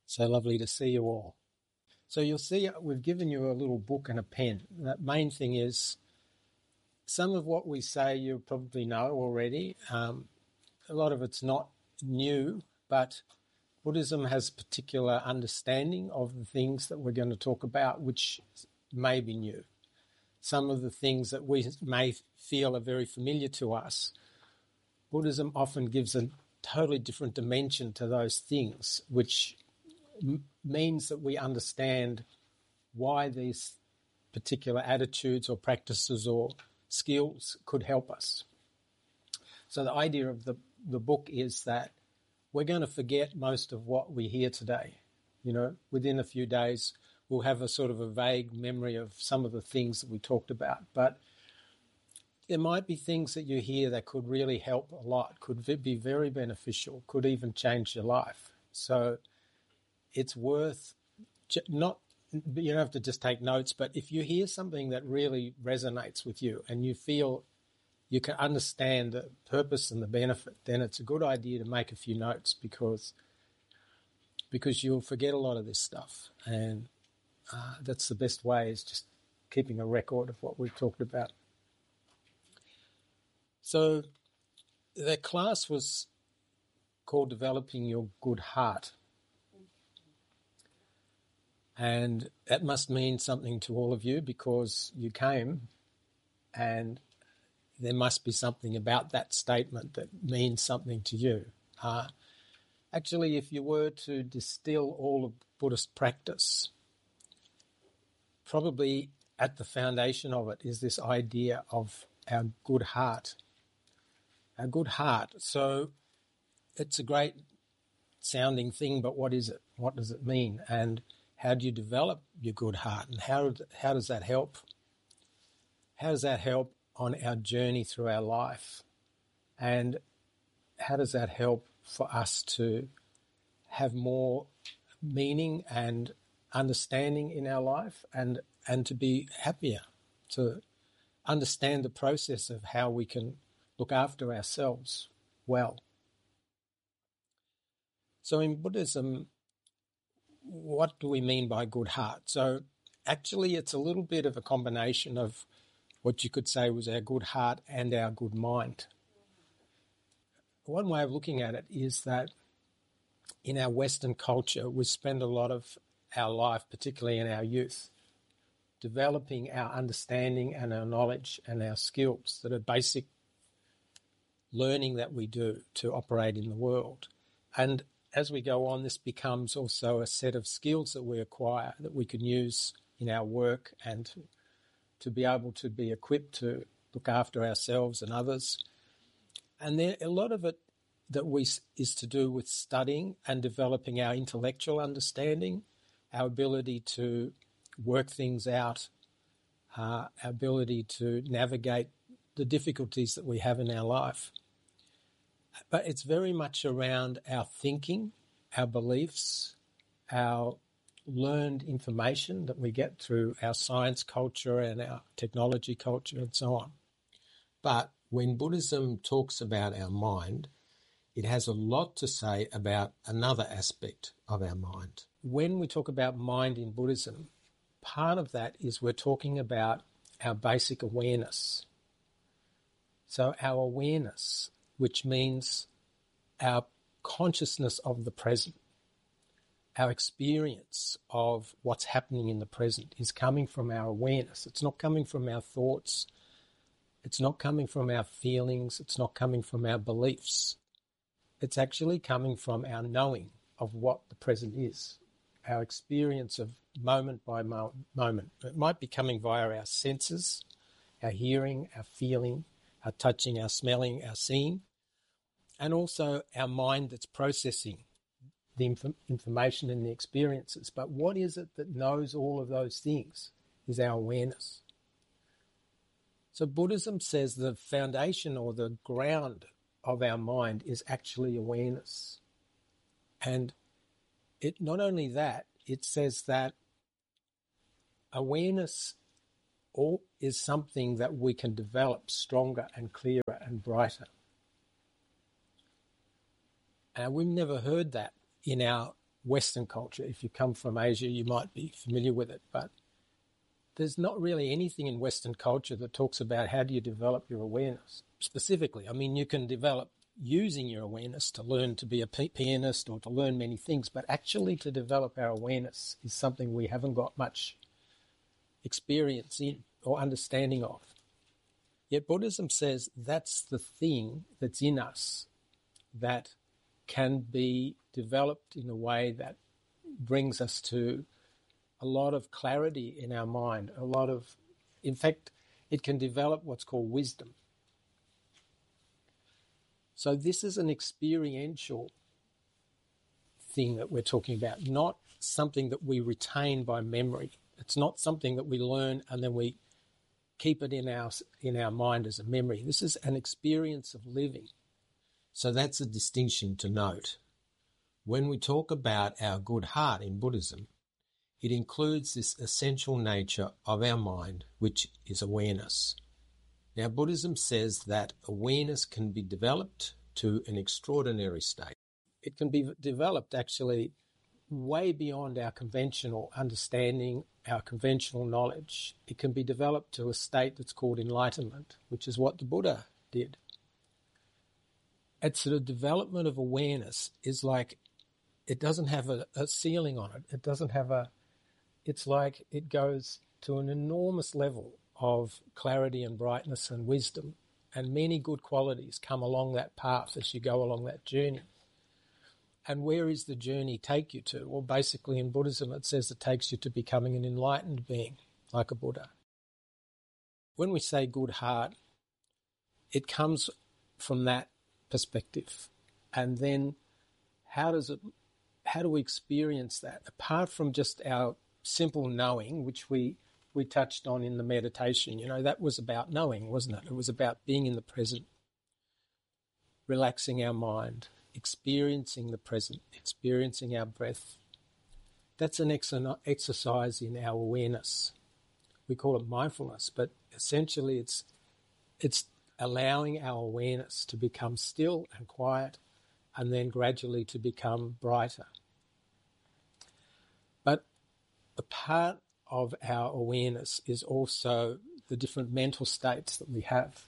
So lovely to see you all. So you'll see we've given you a little book and a pen. The main thing is some of what we say you probably know already. A lot of it's not new, but Buddhism has particular understanding of the things that we're going to talk about, which may be new. Some of the things that we may feel are very familiar to us, Buddhism often gives a totally different dimension to those things, which means that we understand why these particular attitudes or practices or skills could help us. So the idea of the book is that we're going to forget most of what we hear today. You know, within a few days, we'll have a sort of a vague memory of some of the things that we talked about. But there might be things that you hear that could really help a lot, could be very beneficial, could even change your life. So it's worth not, you don't have to just take notes, but if you hear something that really resonates with you and you feel you can understand the purpose and the benefit, then it's a good idea to make a few notes because you'll forget a lot of this stuff. And that's the best way, is just keeping a record of what we've talked about. So the class was called Developing Your Good Heart. And that must mean something to all of you because you came, and there must be something about that statement that means something to you. Actually, if you were to distill all of Buddhist practice, probably at the foundation of it is this idea of our good heart. Our good heart. So it's a great sounding thing, but what is it? What does it mean? And how do you develop your good heart? And how does that help? How does that help on our journey through our life? And how does that help for us to have more meaning and understanding in our life and to be happier, to understand the process of how we can look after ourselves well? So in Buddhism, what do we mean by good heart? So actually it's a little bit of a combination of what you could say was our good heart and our good mind. One way of looking at it is that in our Western culture, we spend a lot of our life, particularly in our youth, developing our understanding and our knowledge and our skills that are basic learning that we do to operate in the world. And as we go on, this becomes also a set of skills that we acquire that we can use in our work and to be able to be equipped to look after ourselves and others. And there, a lot of it is to do with studying and developing our intellectual understanding, our ability to work things out, our ability to navigate the difficulties that we have in our life. But it's very much around our thinking, our beliefs, our learned information that we get through our science culture and our technology culture and so on. But when Buddhism talks about our mind, it has a lot to say about another aspect of our mind. When we talk about mind in Buddhism, part of that is we're talking about our basic awareness. So our awareness, which means our consciousness of the present, our experience of what's happening in the present is coming from our awareness. It's not coming from our thoughts. It's not coming from our feelings. It's not coming from our beliefs. It's actually coming from our knowing of what the present is, our experience of moment by moment. It might be coming via our senses, our hearing, our feeling, our touching, our smelling, our seeing, and also our mind that's processing the information and the experiences. But what is it that knows all of those things is our awareness. So Buddhism says the foundation or the ground of our mind is actually awareness. And it not only that, it says that awareness is something that we can develop stronger and clearer and brighter. And we've never heard that in our Western culture. If you come from Asia, you might be familiar with it, but there's not really anything in Western culture that talks about how do you develop your awareness specifically. I mean, you can develop using your awareness to learn to be a pianist or to learn many things, but actually to develop our awareness is something we haven't got much experience in or understanding of. Yet Buddhism says that's the thing that's in us that can be developed in a way that brings us to a lot of clarity in our mind, in fact, it can develop what's called wisdom. So this is an experiential thing that we're talking about, not something that we retain by memory. It's not something that we learn and then we keep it in our mind as a memory. This is an experience of living. So that's a distinction to note. When we talk about our good heart in Buddhism, it includes this essential nature of our mind, which is awareness. Now, Buddhism says that awareness can be developed to an extraordinary state. It can be developed actually way beyond our conventional understanding, our conventional knowledge. It can be developed to a state that's called enlightenment, which is what the Buddha did. It's the development of awareness is like it doesn't have a ceiling on it. It doesn't have it's like it goes to an enormous level of clarity and brightness and wisdom, and many good qualities come along that path as you go along that journey. And where is the journey take you to? Well, basically in Buddhism it says it takes you to becoming an enlightened being, like a Buddha. When we say good heart, it comes from that perspective. And then how do we experience that? Apart from just our simple knowing, which we touched on in the meditation, that was about knowing, wasn't it? It was about being in the present, relaxing our mind, experiencing the present, experiencing our breath. That's an exercise in our awareness. We call it mindfulness, but essentially it's allowing our awareness to become still and quiet and then gradually to become brighter. But a part of our awareness is also the different mental states that we have.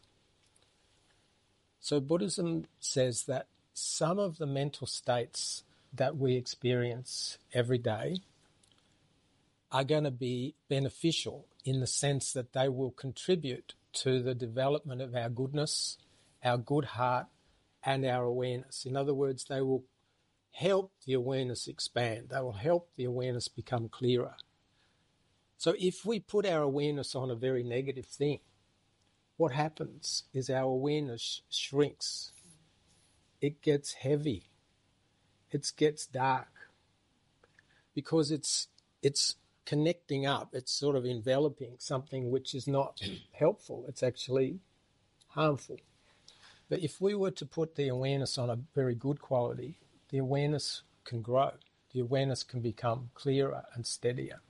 So Buddhism says that some of the mental states that we experience every day are going to be beneficial in the sense that they will contribute to the development of our goodness, our good heart, and our awareness. In other words, they will help the awareness expand. They will help the awareness become clearer. So if we put our awareness on a very negative thing, what happens is our awareness shrinks. It gets heavy. It gets dark. Because it's connecting up. It's sort of enveloping something which is not helpful. It's actually harmful. But if we were to put the awareness on a very good quality, the awareness can grow. The awareness can become clearer and steadier.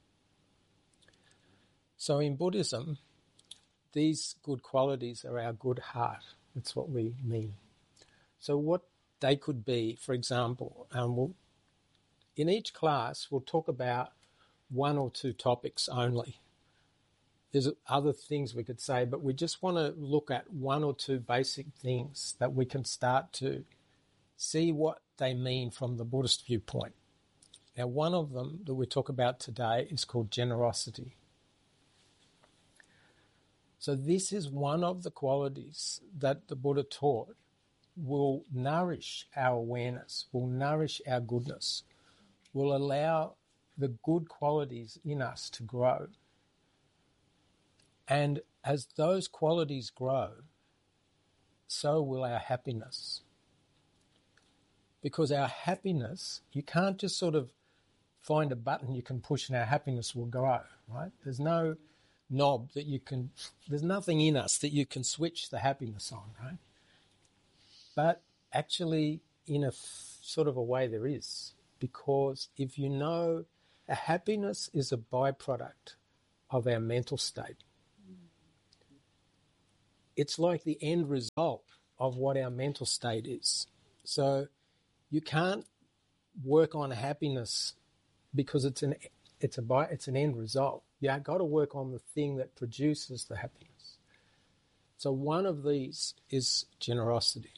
So in Buddhism, these good qualities are our good heart. That's what we mean. So what they could be, for example, in each class we'll talk about one or two topics only. There's other things we could say, but we just want to look at one or two basic things that we can start to see what they mean from the Buddhist viewpoint. Now, one of them that we talk about today is called generosity. So this is one of the qualities that the Buddha taught will nourish our awareness, will nourish our goodness, will allow the good qualities in us to grow. And as those qualities grow, so will our happiness. Because our happiness, you can't just sort of find a button you can push and our happiness will grow, right? There's no knob that there's nothing in us that you can switch the happiness on, right? But actually, in a sort of a way there is. Because if you know, a happiness is a byproduct of our mental state. It's like the end result of what our mental state is. So you can't work on happiness because it's an end result. You got to work on the thing that produces the happiness. So one of these is generosity.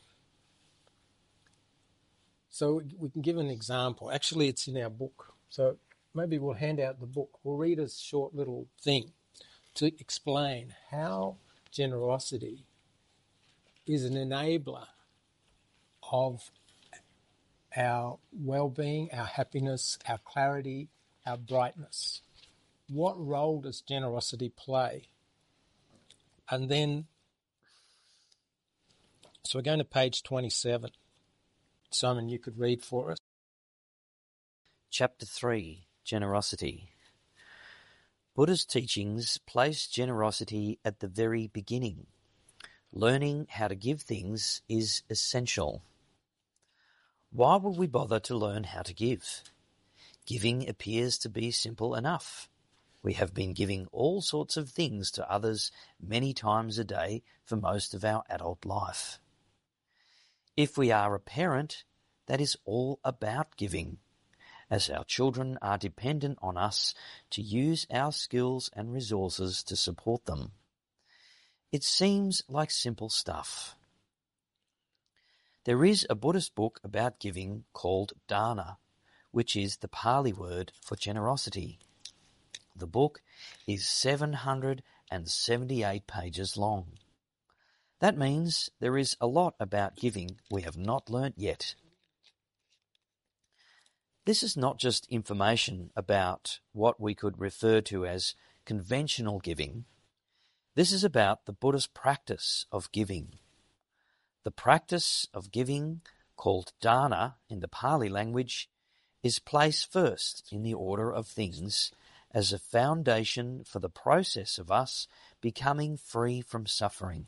So we can give an example. Actually, it's in our book. So maybe we'll hand out the book. We'll read a short little thing to explain how generosity is an enabler of our well-being, our happiness, our clarity, our brightness. What role does generosity play? And then, so we're going to page 27. Simon, you could read for us. Chapter 3, Generosity. Buddha's teachings place generosity at the very beginning. Learning how to give things is essential. Why would we bother to learn how to give? Giving appears to be simple enough. We have been giving all sorts of things to others many times a day for most of our adult life. If we are a parent, that is all about giving, as our children are dependent on us to use our skills and resources to support them. It seems like simple stuff. There is a Buddhist book about giving called Dana, which is the Pali word for generosity. The book is 778 pages long. That means there is a lot about giving we have not learnt yet. This is not just information about what we could refer to as conventional giving. This is about the Buddhist practice of giving. The practice of giving, called dana in the Pali language, is placed first in the order of things as a foundation for the process of us becoming free from suffering.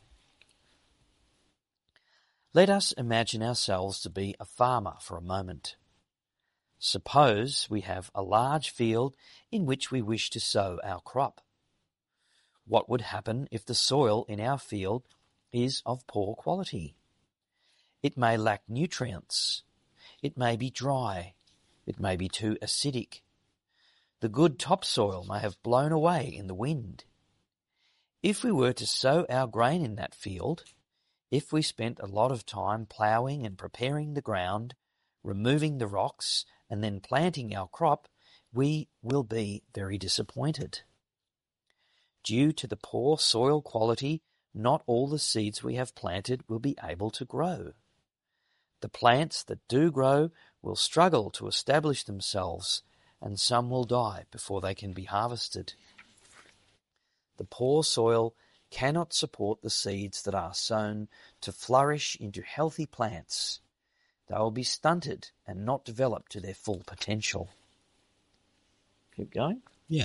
Let us imagine ourselves to be a farmer for a moment. Suppose we have a large field in which we wish to sow our crop. What would happen if the soil in our field is of poor quality? It may lack nutrients. It may be dry. It may be too acidic. The good topsoil may have blown away in the wind. If we were to sow our grain in that field, if we spent a lot of time ploughing and preparing the ground, removing the rocks, and then planting our crop, we will be very disappointed. Due to the poor soil quality, not all the seeds we have planted will be able to grow. The plants that do grow will struggle to establish themselves, and some will die before they can be harvested. The poor soil cannot support the seeds that are sown to flourish into healthy plants. They will be stunted and not develop to their full potential. Keep going? Yeah.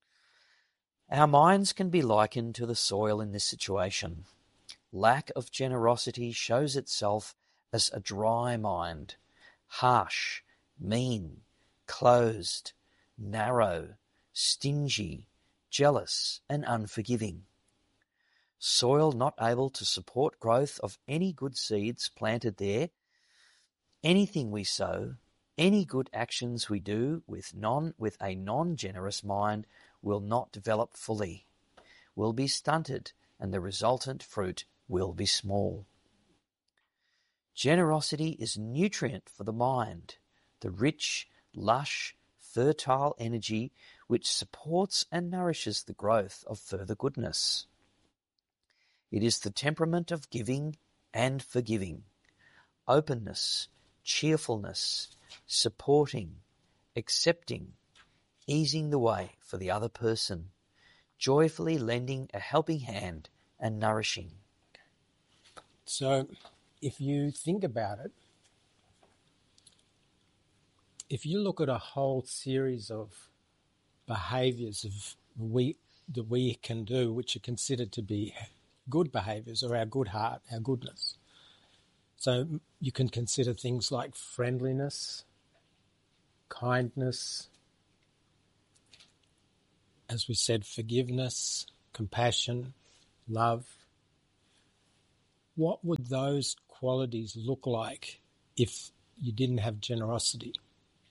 Our minds can be likened to the soil in this situation. Lack of generosity shows itself as a dry mind, harsh, mean, closed, narrow, stingy, jealous, and unforgiving. Soil not able to support growth of any good seeds planted there. Anything we sow, any good actions we do with a non-generous mind will not develop fully, will be stunted, and the resultant fruit will be small. Generosity is nutrient for the mind, the rich, lush, fertile energy which supports and nourishes the growth of further goodness. It is the temperament of giving and forgiving, openness, cheerfulness, supporting, accepting, easing the way for the other person, joyfully lending a helping hand and nourishing. So if you think about it, if you look at a whole series of behaviours that we can do, which are considered to be good behaviours or our good heart, our goodness. So you can consider things like friendliness, kindness, as we said, forgiveness, compassion, love. What would those qualities look like if you didn't have generosity?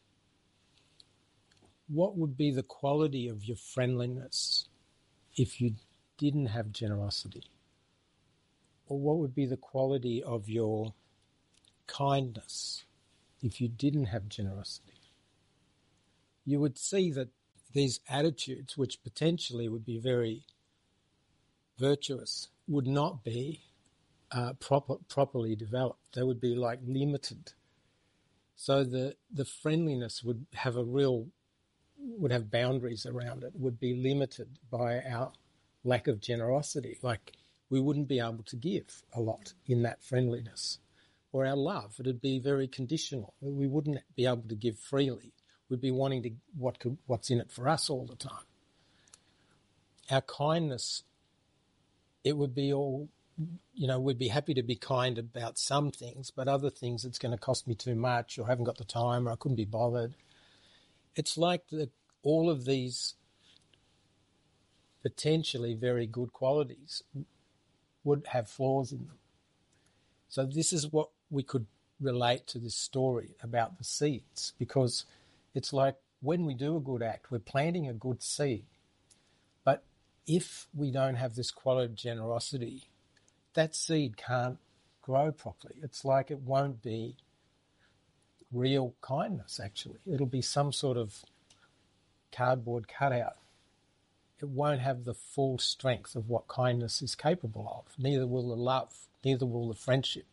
what would be the quality of your friendliness if you didn't have generosity? Or what would be the quality of your kindness if you didn't have generosity? You would see that these attitudes, which potentially would be very virtuous, would not be properly developed. They would be like limited. So the friendliness would have boundaries around it, would be limited by our lack of generosity. Like we wouldn't be able to give a lot in that friendliness. Or our love, it'd be very conditional. We wouldn't be able to give freely. We'd be wanting to what's in it for us all the time. Our kindness, it would be all, we'd be happy to be kind about some things, but other things it's going to cost me too much, or I haven't got the time, or I couldn't be bothered. It's like all of these potentially very good qualities would have flaws in them. So this is what we could relate to this story about the seeds, because it's like when we do a good act, we're planting a good seed. But if we don't have this quality of generosity, that seed can't grow properly. It's like it won't be real kindness, actually. It'll be some sort of cardboard cutout. It won't have the full strength of what kindness is capable of. Neither will the love, neither will the friendship.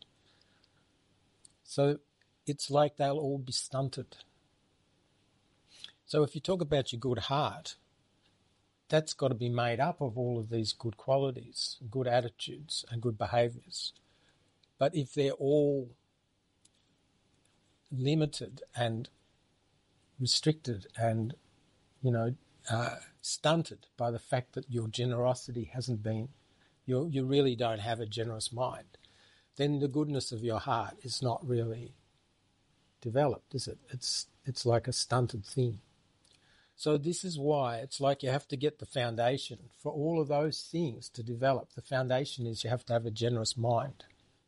So it's like they'll all be stunted. So if you talk about your good heart, that's got to be made up of all of these good qualities, good attitudes and good behaviours. But if they're all limited and restricted and, stunted by the fact that your generosity hasn't been, you really don't have a generous mind, then the goodness of your heart is not really developed, is it? It's like a stunted thing. So this is why it's like you have to get the foundation for all of those things to develop. The foundation is you have to have a generous mind.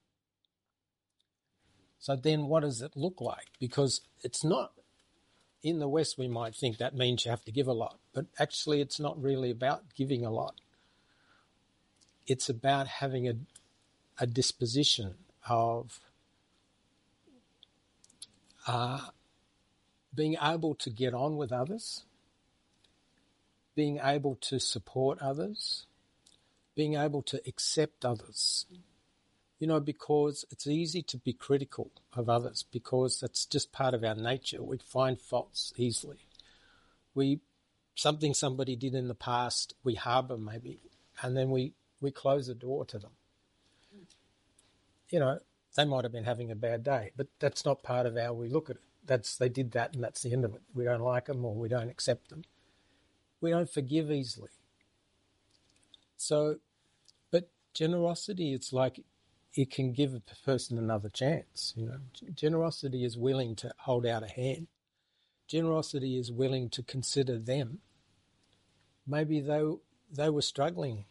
So then what does it look like? Because it's not, in the West we might think that means you have to give a lot, but actually it's not really about giving a lot. It's about having a disposition of being able to get on with others, being able to support others, being able to accept others, because it's easy to be critical of others because that's just part of our nature. We find faults easily. Something somebody did in the past, we harbour maybe, and then we close the door to them. They might have been having a bad day, but that's not part of how we look at it. They did that and that's the end of it. We don't like them or we don't accept them. We don't forgive easily. So, but generosity, it's like it can give a person another chance. Generosity is willing to hold out a hand. Generosity is willing to consider them. Maybe they were struggling.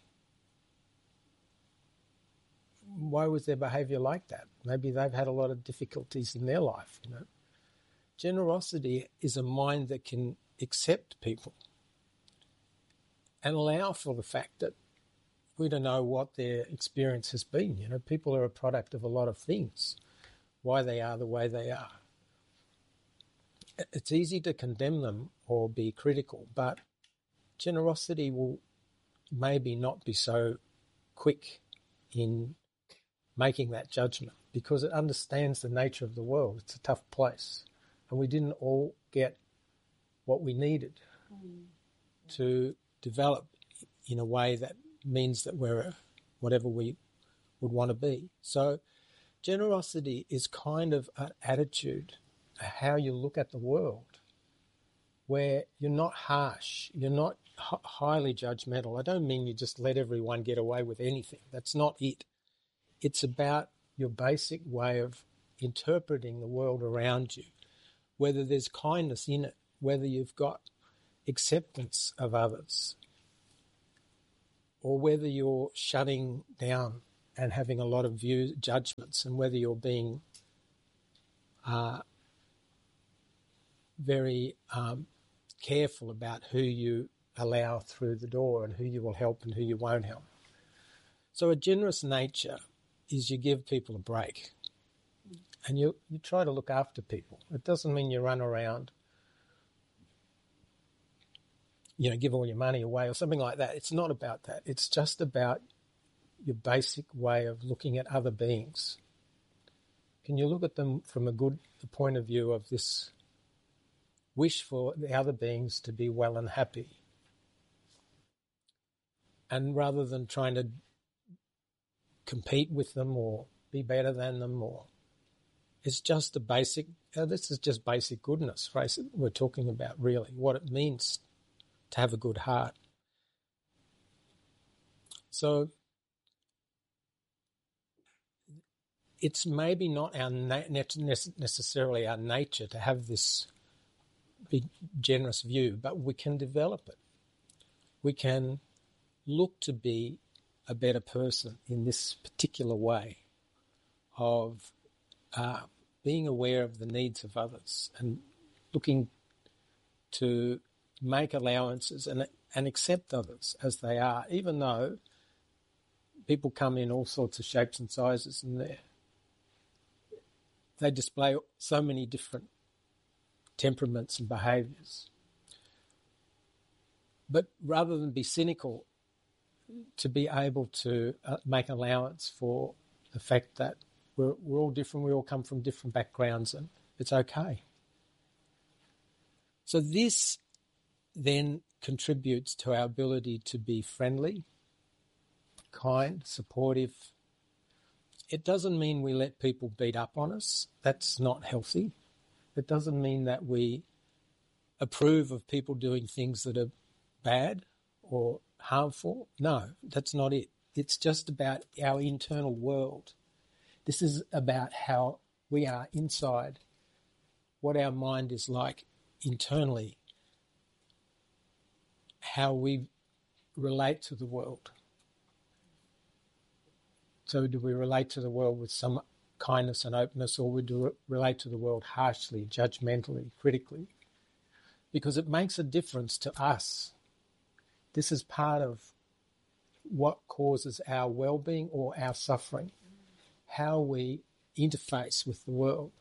Why was their behaviour like that? Maybe they've had a lot of difficulties in their life. Generosity is a mind that can accept people and allow for the fact that we don't know what their experience has been. People are a product of a lot of things, why they are the way they are. It's easy to condemn them or be critical, but generosity will maybe not be so quick in making that judgment because it understands the nature of the world. It's a tough place. And we didn't all get what we needed to develop in a way that means that we're whatever we would want to be. So generosity is kind of an attitude, how you look at the world, where you're not harsh, you're not highly judgmental. I don't mean you just let everyone get away with anything. That's not it. It's about your basic way of interpreting the world around you, whether there's kindness in it, whether you've got acceptance of others, or whether you're shutting down and having a lot of judgments, and whether you're being very careful about who you allow through the door and who you will help and who you won't help. So a generous nature is you give people a break and you try to look after people. It doesn't mean you run around, give all your money away or something like that. It's not about that. It's just about your basic way of looking at other beings. Can you look at them from the point of view of this wish for the other beings to be well and happy? And rather than trying to compete with them or be better than them, or it's just a basic, this is just basic goodness, right? We're talking about really what it means to have a good heart. So it's maybe not our necessarily our nature to have this big generous view, but we can develop it. We can look to be a better person in this particular way of being aware of the needs of others and looking to make allowances and accept others as they are, even though people come in all sorts of shapes and sizes and they display so many different temperaments and behaviours. But rather than be cynical, to be able to make allowance for the fact that we're all different, we all come from different backgrounds, and it's okay. So this then contributes to our ability to be friendly, kind, supportive. It doesn't mean we let people beat up on us. That's not healthy. It doesn't mean that we approve of people doing things that are bad or harmful. No, that's not it. It's just about our internal world. This is about how we are inside, what our mind is like internally, how we relate to the world. So do we relate to the world with some kindness and openness, or we do relate to the world harshly, judgmentally, critically? Because it makes a difference to us. This is part of what causes our well-being or our suffering, how we interface with the world.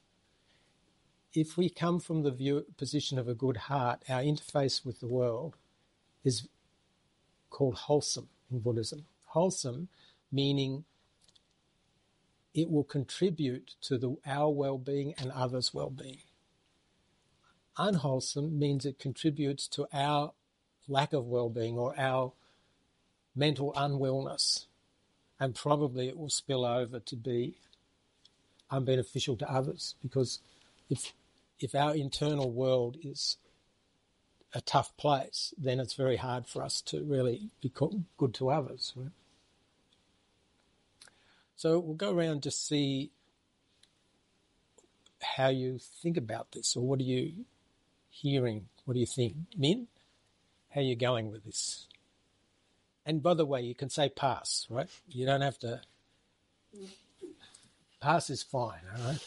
If we come from the position of a good heart, our interface with the world is called wholesome in Buddhism. Wholesome meaning it will contribute to our well-being and others' well-being. Unwholesome means it contributes to our lack of well-being or our mental unwellness, and probably it will spill over to be unbeneficial to others, because if our internal world is a tough place, then it's very hard for us to really be good to others. Right? So we'll go around to see how you think about this, or what are you hearing? What do you think? Min, how are you going with this? And by the way, you can say pass, right? You don't have to. Pass is fine, all right?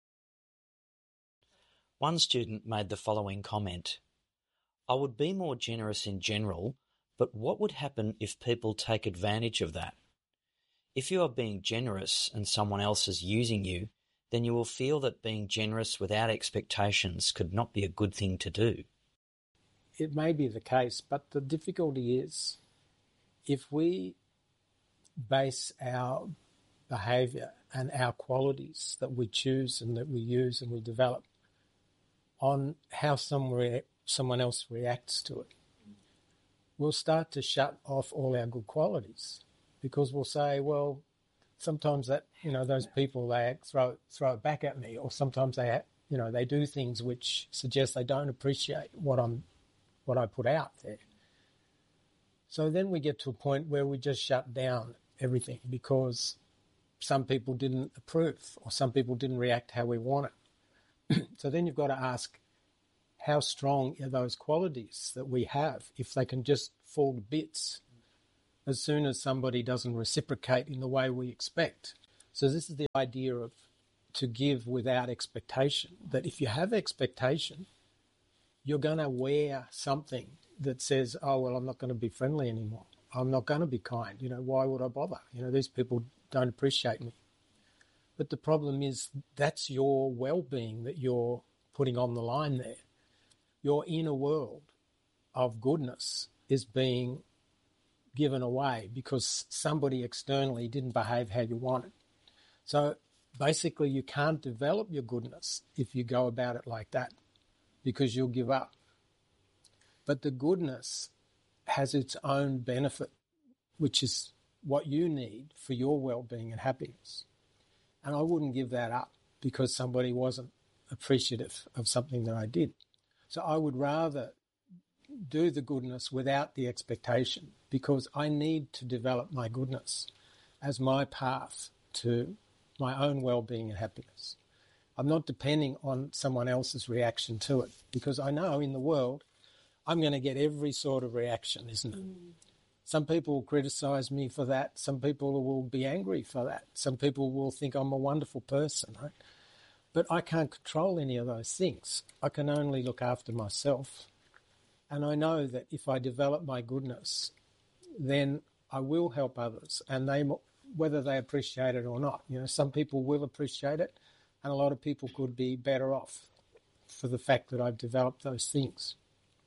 One student made the following comment: I would be more generous in general, but what would happen if people take advantage of that? If you are being generous and someone else is using you, then you will feel that being generous without expectations could not be a good thing to do. It may be the case, but the difficulty is if we base our behaviour and our qualities that we choose and that we use and we develop on how someone else reacts to it, we'll start to shut off all our good qualities, because we'll say, well, sometimes that, those people, they throw it back at me, or sometimes they do things which suggest they don't appreciate what I put out there. So then we get to a point where we just shut down everything because some people didn't approve or some people didn't react how we want it. So then you've got to ask, how strong are those qualities that we have if they can just fall to bits as soon as somebody doesn't reciprocate in the way we expect? So this is the idea of to give without expectation, that if you have expectation, you're going to wear something that says, oh, well, I'm not going to be friendly anymore. I'm not going to be kind. Why would I bother? These people don't appreciate me. But the problem is that's your well-being that you're putting on the line there. Your inner world of goodness is being given away because somebody externally didn't behave how you wanted. So basically you can't develop your goodness if you go about it like that because you'll give up. But the goodness has its own benefit, which is what you need for your well-being and happiness. And I wouldn't give that up because somebody wasn't appreciative of something that I did. So I would rather do the goodness without the expectation because I need to develop my goodness as my path to my own well-being and happiness. I'm not depending on someone else's reaction to it because I know in the world I'm going to get every sort of reaction, isn't it? Some people will criticise me for that. Some people will be angry for that. Some people will think I'm a wonderful person, right? But I can't control any of those things. I can only look after myself. And I know that if I develop my goodness, then I will help others, and whether they appreciate it or not. Some people will appreciate it, and a lot of people could be better off for the fact that I've developed those things.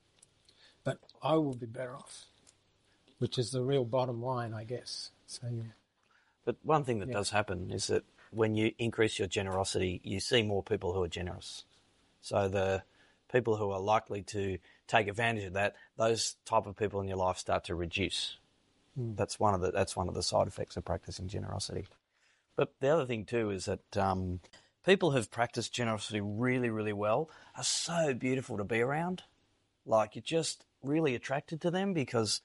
But I will be better off, which is the real bottom line, I guess. So, yeah. But one thing that does happen is that when you increase your generosity, you see more people who are generous. So the people who are likely to take advantage of that, those type of people in your life start to reduce. That's one of the side effects of practicing generosity. But the other thing too is that people who've practiced generosity really, really well are so beautiful to be around. Like you're just really attracted to them because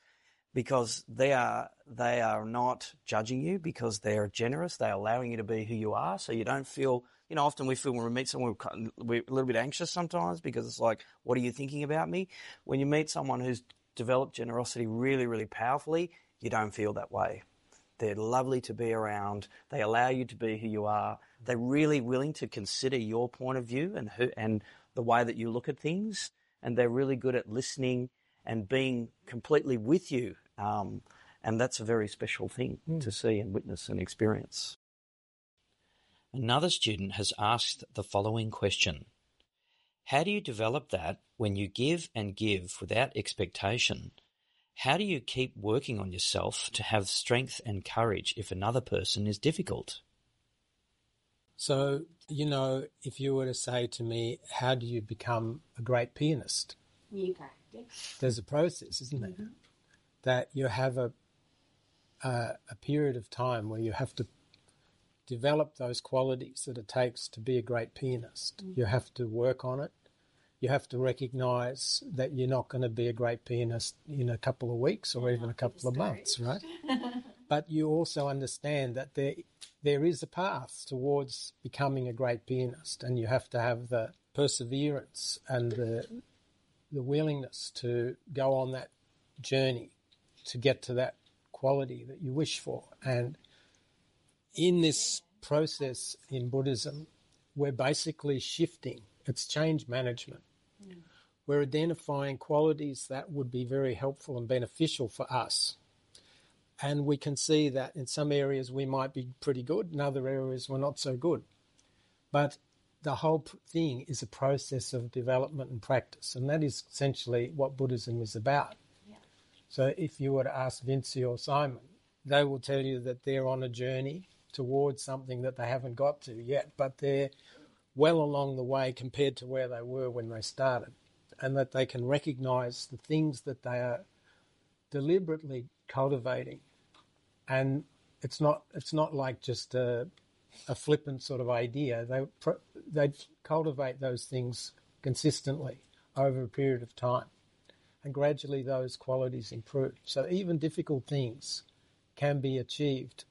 they are not judging you, because they're generous. They're allowing you to be who you are, so you don't feel. Often we feel when we meet someone, we're a little bit anxious sometimes because it's like, what are you thinking about me? When you meet someone who's developed generosity really, really powerfully, you don't feel that way. They're lovely to be around. They allow you to be who you are. They're really willing to consider your point of view and the way that you look at things. And they're really good at listening and being completely with you. And that's a very special thing to see and witness and experience. Another student has asked the following question. How do you develop that when you give and give without expectation? How do you keep working on yourself to have strength and courage if another person is difficult? So, if you were to say to me, how do you become a great pianist? You practice. There's a process, isn't there? Mm-hmm. That you have a period of time where you have to develop those qualities that it takes to be a great pianist. Mm-hmm. You have to work on it. You have to recognise that you're not going to be a great pianist in a couple of weeks or even a couple of months, right? But you also understand that there is a path towards becoming a great pianist, and you have to have the perseverance and the willingness to go on that journey to get to that quality that you wish for. And in this process in Buddhism, we're basically shifting. It's change management. We're identifying qualities that would be very helpful and beneficial for us. And we can see that in some areas we might be pretty good, in other areas we're not so good. But the whole thing is a process of development and practice, and that is essentially what Buddhism is about. Yeah. So if you were to ask Vinci or Simon, they will tell you that they're on a journey towards something that they haven't got to yet, but they're well along the way compared to where they were when they started, and that they can recognise the things that they are deliberately cultivating. And it's not like just a flippant sort of idea. They cultivate those things consistently over a period of time, and gradually those qualities improve. So even difficult things can be achieved.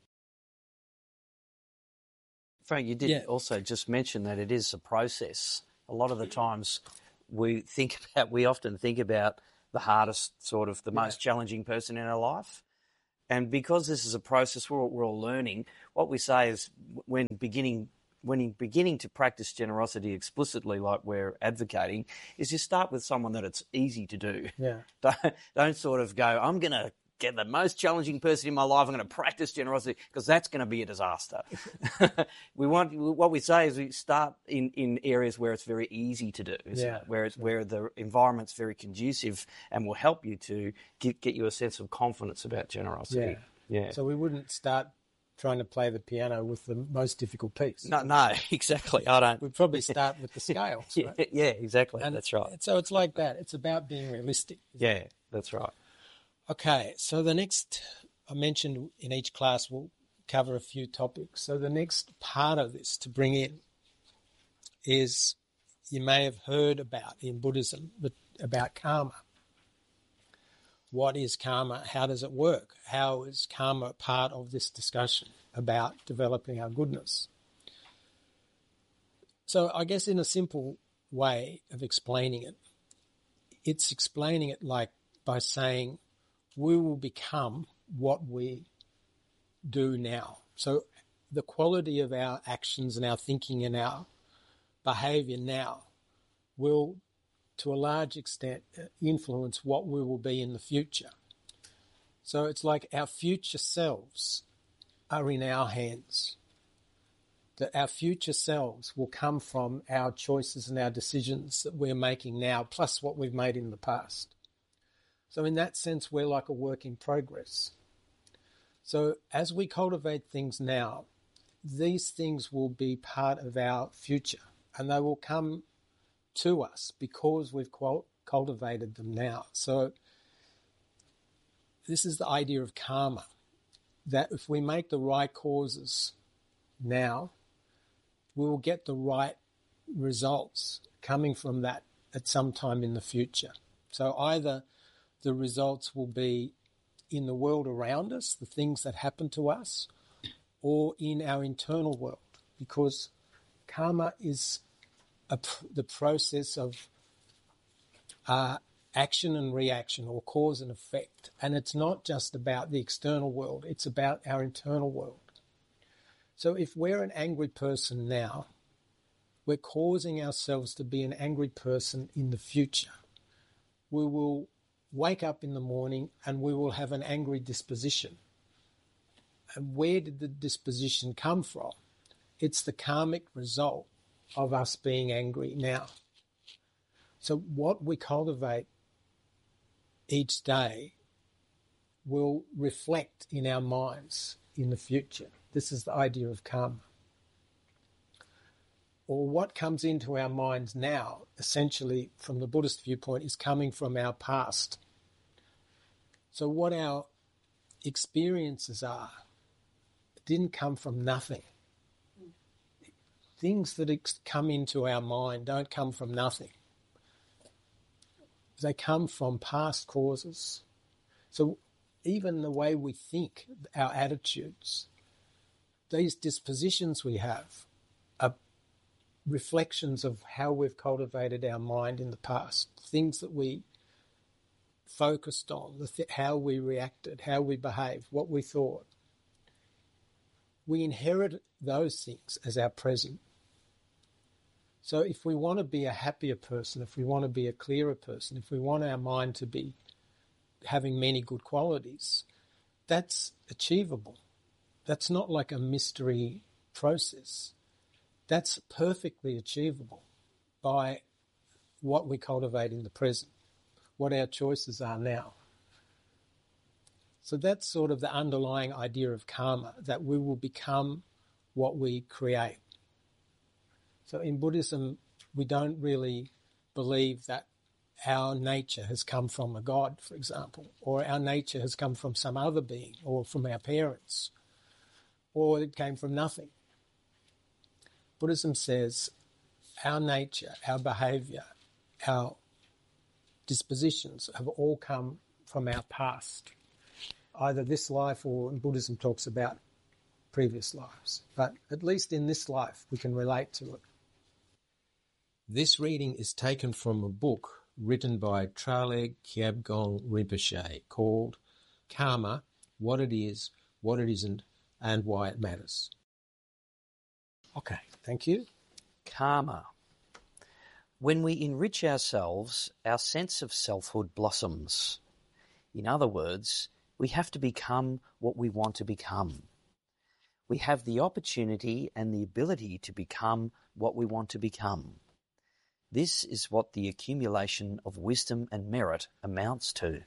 Frank, you did also just mention that it is a process. A lot of the times we often think about the hardest, sort of the most challenging person in our life. And because this is a process we're all learning, what we say is when beginning when you're beginning to practice generosity explicitly, like we're advocating, is you start with someone that it's easy to do. Yeah. Don't sort of go, I'm going to get the most challenging person in my life, I'm going to practice generosity, because that's going to be a disaster. What we say is we start in areas where it's very easy to do, isn't it? Where the environment's very conducive and will help you to get you a sense of confidence about generosity. Yeah. So we wouldn't start trying to play the piano with the most difficult piece. No, exactly. I don't. We'd probably start with the scales, right? Yeah, exactly. And that's right. So it's like that. It's about being realistic. Yeah, that's right. Okay, so the next, I mentioned in each class we'll cover a few topics. So the next part of this to bring in is, you may have heard about in Buddhism, about karma. What is karma? How does it work? How is karma part of this discussion about developing our goodness? So I guess in a simple way of explaining it, it's explaining it like by saying we will become what we do now. So the quality of our actions and our thinking and our behaviour now will, to a large extent, influence what we will be in the future. So it's like our future selves are in our hands. That our future selves will come from our choices and our decisions that we're making now, plus what we've made in the past. So in that sense, we're like a work in progress. So as we cultivate things now, these things will be part of our future, and they will come to us because we've cultivated them now. So this is the idea of karma, that if we make the right causes now, we will get the right results coming from that at some time in the future. So either the results will be in the world around us, the things that happen to us, or in our internal world, because karma is the process of action and reaction, or cause and effect. And it's not just about the external world, it's about our internal world. So if we're an angry person now, we're causing ourselves to be an angry person in the future. We will wake up in the morning and we will have an angry disposition. And where did the disposition come from? It's the karmic result of us being angry now. So what we cultivate each day will reflect in our minds in the future. This is the idea of karma. Or what comes into our minds now, essentially from the Buddhist viewpoint, is coming from our past. So what our experiences are didn't come from nothing. Things that come into our mind don't come from nothing. They come from past causes. So even the way we think, our attitudes, these dispositions we have are reflections of how we've cultivated our mind in the past, things that we focused on, how we reacted, how we behaved, what we thought. We inherit those things as our present. So if we want to be a happier person, if we want to be a clearer person, if we want our mind to be having many good qualities, that's achievable. That's not like a mystery process. That's perfectly achievable by what we cultivate in the present, what our choices are now. So that's sort of the underlying idea of karma, that we will become what we create. So in Buddhism, we don't really believe that our nature has come from a god, for example, or our nature has come from some other being, or from our parents, or it came from nothing. Buddhism says our nature, our behaviour, our dispositions have all come from our past, either this life or, in Buddhism, talks about previous lives. But at least in this life, we can relate to it. This reading is taken from a book written by Traleg Kyabgong Rinpoche called Karma, What It Is, What It Isn't, and Why It Matters. Okay, thank you. Karma. When we enrich ourselves, our sense of selfhood blossoms. In other words, we have to become what we want to become. We have the opportunity and the ability to become what we want to become. This is what the accumulation of wisdom and merit amounts to.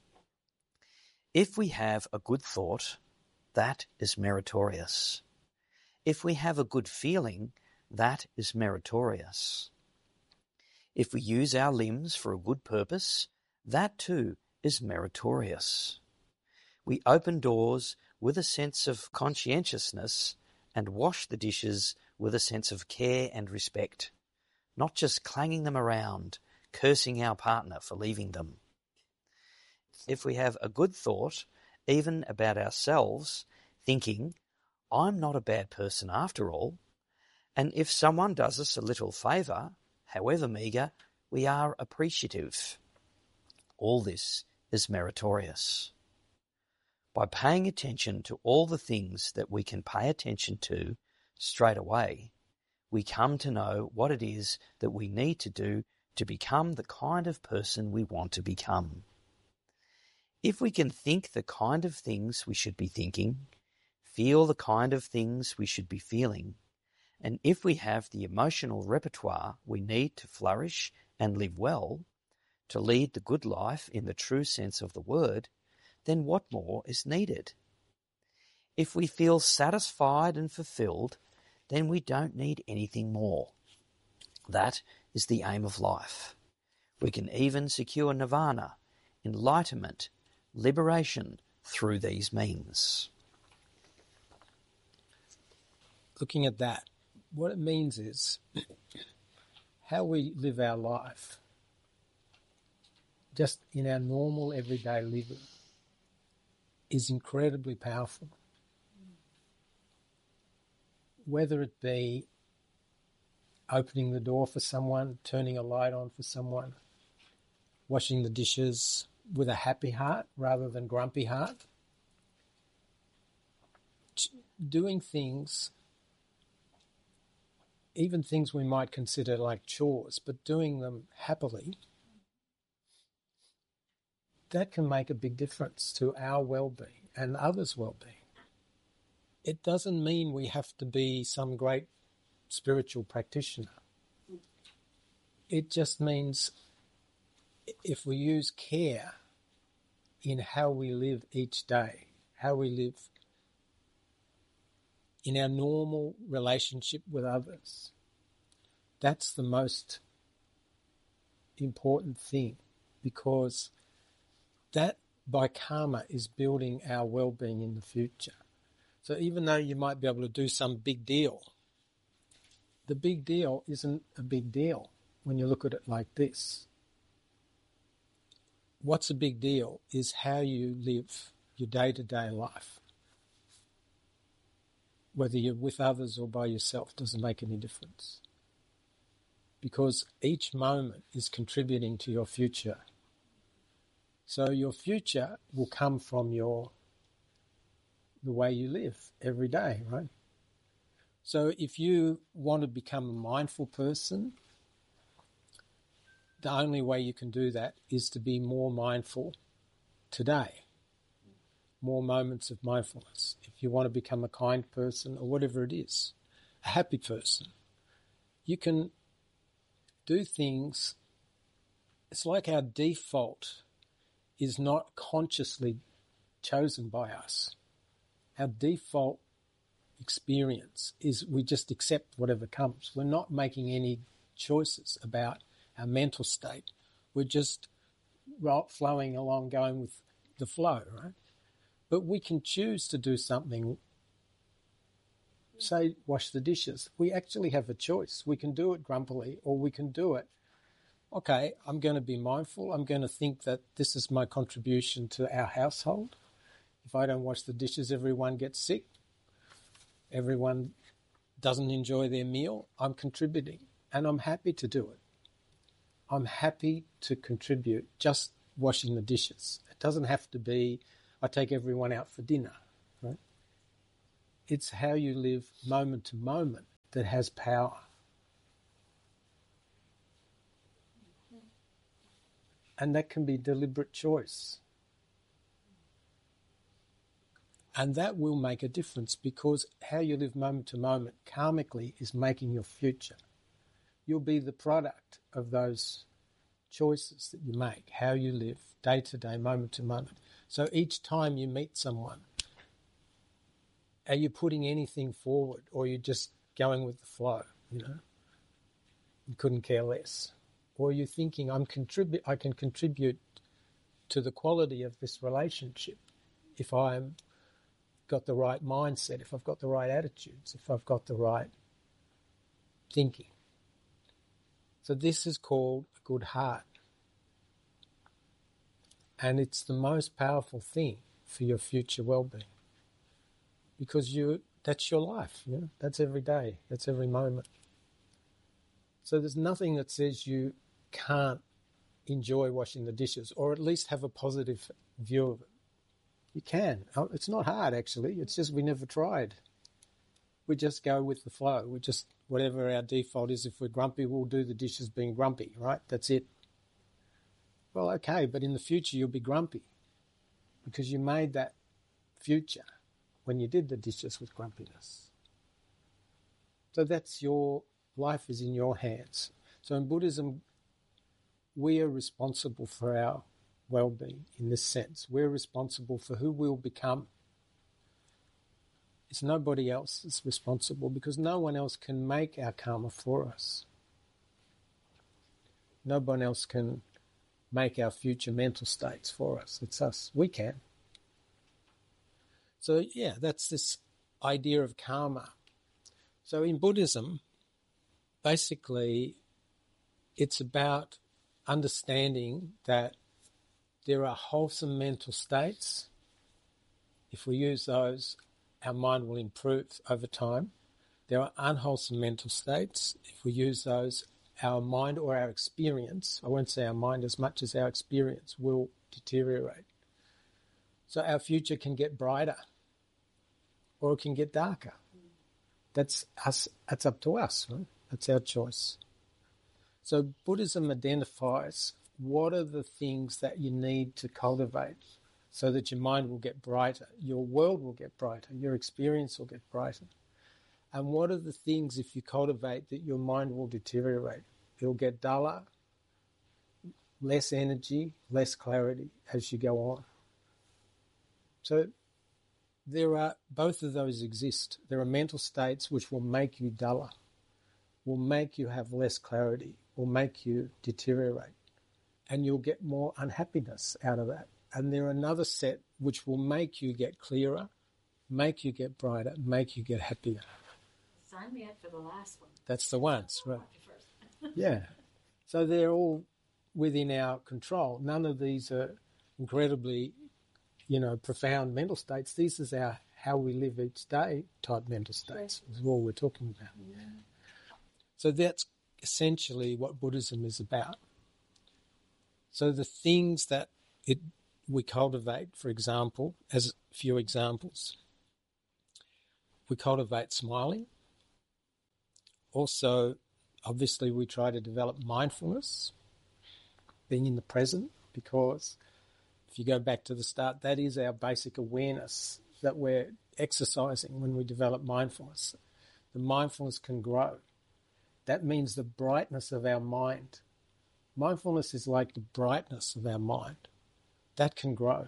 If we have a good thought, that is meritorious. If we have a good feeling, that is meritorious. If we use our limbs for a good purpose, that too is meritorious. We open doors with a sense of conscientiousness and wash the dishes with a sense of care and respect, not just clanging them around, cursing our partner for leaving them. If we have a good thought, even about ourselves, thinking, I'm not a bad person after all, and if someone does us a little favour, however meagre, we are appreciative. All this is meritorious. By paying attention to all the things that we can pay attention to straight away, we come to know what it is that we need to do to become the kind of person we want to become. If we can think the kind of things we should be thinking, feel the kind of things we should be feeling, and if we have the emotional repertoire we need to flourish and live well, to lead the good life in the true sense of the word, then what more is needed? If we feel satisfied and fulfilled, then we don't need anything more. That is the aim of life. We can even secure nirvana, enlightenment, liberation through these means. Looking at that, what it means is how we live our life, just in our normal everyday living, is incredibly powerful. Whether it be opening the door for someone, turning a light on for someone, washing the dishes with a happy heart rather than grumpy heart, doing things, even things we might consider like chores, but doing them happily, that can make a big difference to our well-being and others' well-being. It doesn't mean we have to be some great spiritual practitioner. It just means if we use care in how we live each day, how we live in our normal relationship with others, that's the most important thing, because that by karma is building our well-being in the future. So even though you might be able to do some big deal, the big deal isn't a big deal when you look at it like this. What's a big deal is how you live your day-to-day life. Whether you're with others or by yourself doesn't make any difference. Because each moment is contributing to your future. So your future will come from the way you live every day, right? So if you want to become a mindful person, the only way you can do that is to be more mindful today. More moments of mindfulness. If you want to become a kind person or whatever it is, a happy person, you can do things. It's like our default is not consciously chosen by us. Our default experience is we just accept whatever comes. We're not making any choices about our mental state. We're just flowing along, going with the flow, right? But we can choose to do something, say wash the dishes. We actually have a choice. We can do it grumpily, or we can do it, okay, I'm going to be mindful. I'm going to think that this is my contribution to our household. If I don't wash the dishes, everyone gets sick. Everyone doesn't enjoy their meal. I'm contributing, and I'm happy to do it. I'm happy to contribute just washing the dishes. It doesn't have to be I take everyone out for dinner, right? It's how you live moment to moment that has power. And that can be deliberate choice. And that will make a difference, because how you live moment to moment karmically is making your future. You'll be the product of those choices that you make, how you live day to day, moment to moment. So each time you meet someone, are you putting anything forward, or are you just going with the flow, You couldn't care less. Or are you thinking, I can contribute to the quality of this relationship if I'm got the right mindset, if I've got the right attitudes, if I've got the right thinking. So this is called a good heart. And it's the most powerful thing for your future well-being. Because that's your life, That's every day, that's every moment. So there's nothing that says you can't enjoy washing the dishes, or at least have a positive view of it. You can. It's not hard, actually. It's just we never tried. We just go with the flow. We just, whatever our default is, if we're grumpy, we'll do the dishes being grumpy, right? That's it. Well, okay, but in the future you'll be grumpy because you made that future when you did the dishes with grumpiness. So that's your life is in your hands. So in Buddhism, we are responsible for our well-being in this sense. We're responsible for who we'll become. It's nobody else that's responsible, because no one else can make our karma for us. No one else can make our future mental states for us. It's us. We can. So yeah, that's this idea of karma. So in Buddhism, basically, it's about understanding that there are wholesome mental states. If we use those, our mind will improve over time. There are unwholesome mental states. If we use those, our mind or our experience, I won't say our mind as much as our experience, will deteriorate. So our future can get brighter or it can get darker. That's us. That's up to us, right? That's our choice. So Buddhism identifies what are the things that you need to cultivate so that your mind will get brighter, your world will get brighter, your experience will get brighter. And what are the things, if you cultivate, that your mind will deteriorate? It'll get duller, less energy, less clarity as you go on. So both of those exist. There are mental states which will make you duller, will make you have less clarity, will make you deteriorate. And you'll get more unhappiness out of that. And there are another set which will make you get clearer, make you get brighter, make you get happier. Sign me up for the last one. That's the ones, right? Yeah. So they're all within our control. None of these are incredibly, profound mental states. These are how we live each day type mental states. Is all we're talking about. Yeah. So that's essentially what Buddhism is about. So the things that we cultivate, for example, as a few examples, we cultivate smiling. Also, obviously, we try to develop mindfulness, being in the present, because if you go back to the start, that is our basic awareness that we're exercising when we develop mindfulness. The mindfulness can grow. That means the brightness of our mind. Mindfulness is like the brightness of our mind. That can grow.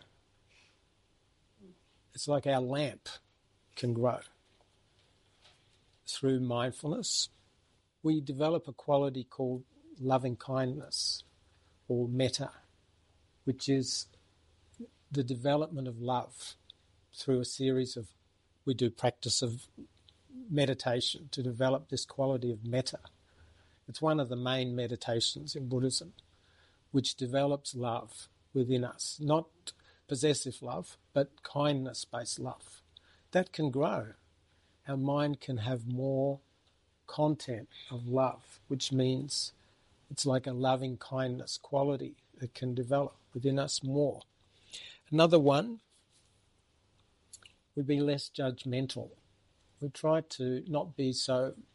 It's like our lamp can grow. Through mindfulness, we develop a quality called loving kindness, or metta, which is the development of love through a series of, we do practice of meditation to develop this quality of metta. It's one of the main meditations in Buddhism, which develops love within us, not possessive love, but kindness-based love. That can grow. Our mind can have more content of love, which means it's like a loving kindness quality that can develop within us more. Another one would be less judgmental. We try to not be so